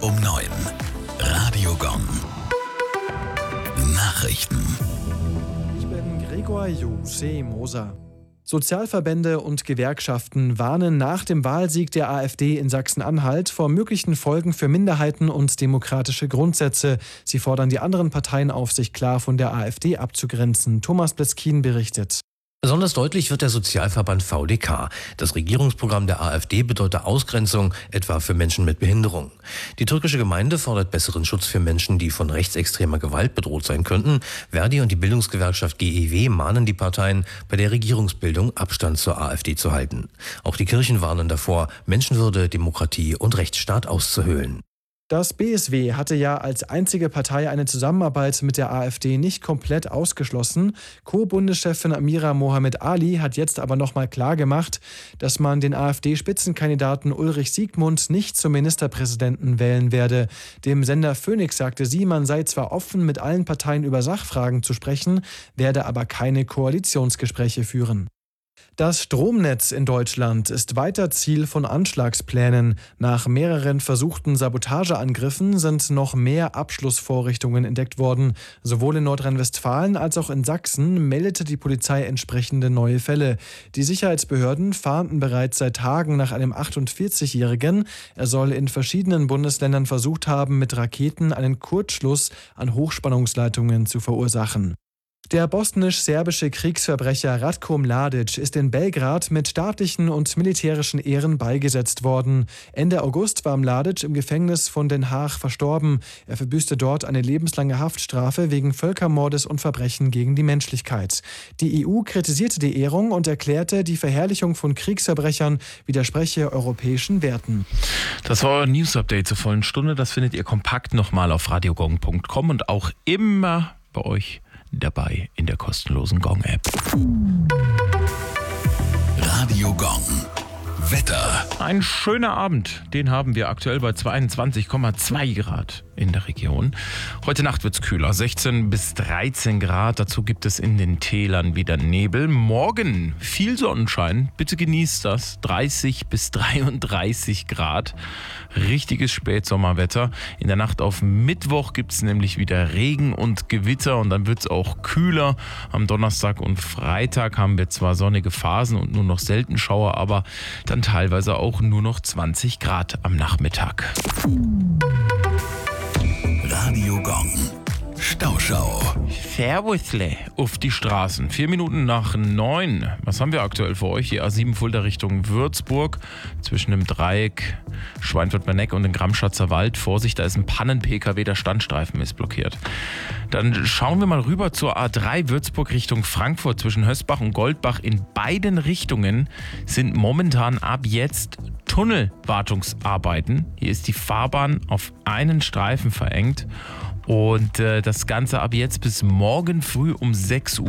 um 9. Radio Gong. Nachrichten. Ich bin Gregor Moser. Sozialverbände und Gewerkschaften warnen nach dem Wahlsieg der AfD in Sachsen-Anhalt vor möglichen Folgen für Minderheiten und demokratische Grundsätze. Sie fordern die anderen Parteien auf, sich klar von der AfD abzugrenzen. Thomas Bleskin berichtet. Besonders deutlich wird der Sozialverband VDK. Das Regierungsprogramm der AfD bedeutet Ausgrenzung, etwa für Menschen mit Behinderung. Die türkische Gemeinde fordert besseren Schutz für Menschen, die von rechtsextremer Gewalt bedroht sein könnten. Verdi und die Bildungsgewerkschaft GEW mahnen die Parteien, bei der Regierungsbildung Abstand zur AfD zu halten. Auch die Kirchen warnen davor, Menschenwürde, Demokratie und Rechtsstaat auszuhöhlen. Das BSW hatte ja als einzige Partei eine Zusammenarbeit mit der AfD nicht komplett ausgeschlossen. Co-Bundeschefin Amira Mohamed Ali hat jetzt aber nochmal klargemacht, dass man den AfD-Spitzenkandidaten Ulrich Siegmund nicht zum Ministerpräsidenten wählen werde. Dem Sender Phoenix sagte sie, man sei zwar offen, mit allen Parteien über Sachfragen zu sprechen, werde aber keine Koalitionsgespräche führen. Das Stromnetz in Deutschland ist weiter Ziel von Anschlagsplänen. Nach mehreren versuchten Sabotageangriffen sind noch mehr Abschlussvorrichtungen entdeckt worden. Sowohl in Nordrhein-Westfalen als auch in Sachsen meldete die Polizei entsprechende neue Fälle. Die Sicherheitsbehörden fahnden bereits seit Tagen nach einem 48-Jährigen. Er soll in verschiedenen Bundesländern versucht haben, mit Raketen einen Kurzschluss an Hochspannungsleitungen zu verursachen. Der bosnisch-serbische Kriegsverbrecher Ratko Mladic ist in Belgrad mit staatlichen und militärischen Ehren beigesetzt worden. Ende August war Mladic im Gefängnis von Den Haag verstorben. Er verbüßte dort eine lebenslange Haftstrafe wegen Völkermordes und Verbrechen gegen die Menschlichkeit. Die EU kritisierte die Ehrung und erklärte, die Verherrlichung von Kriegsverbrechern widerspreche europäischen Werten. Das war euer News-Update zur vollen Stunde. Das findet ihr kompakt nochmal auf radiogong.com und auch immer bei euch dabei in der kostenlosen Gong-App. Radio Gong. Wetter. Ein schöner Abend, den haben wir aktuell bei 22,2 Grad in der Region. Heute Nacht wird es kühler, 16 bis 13 Grad. Dazu gibt es in den Tälern wieder Nebel. Morgen viel Sonnenschein, bitte genießt das. 30 bis 33 Grad. Richtiges Spätsommerwetter. In der Nacht auf Mittwoch gibt es nämlich wieder Regen und Gewitter und dann wird es auch kühler. Am Donnerstag und Freitag haben wir zwar sonnige Phasen und nur noch selten Schauer, aber dann teilweise auch nur noch 20 Grad am Nachmittag. Radio Gong. Stauschau. Servusle auf die Straßen. 4 Minuten nach 9. Was haben wir aktuell für euch? Die A7 Fulda Richtung Würzburg. Zwischen dem Dreieck Schweinfurt-Berneck und dem Gramschatzer Wald. Vorsicht, da ist ein Pannen-PKW, der Standstreifen ist blockiert. Dann schauen wir mal rüber zur A3 Würzburg Richtung Frankfurt. Zwischen Hösbach und Goldbach in beiden Richtungen sind momentan ab jetzt Tunnelwartungsarbeiten. Hier ist die Fahrbahn auf einen Streifen verengt. Und das Ganze ab jetzt bis morgen früh um 6 Uhr.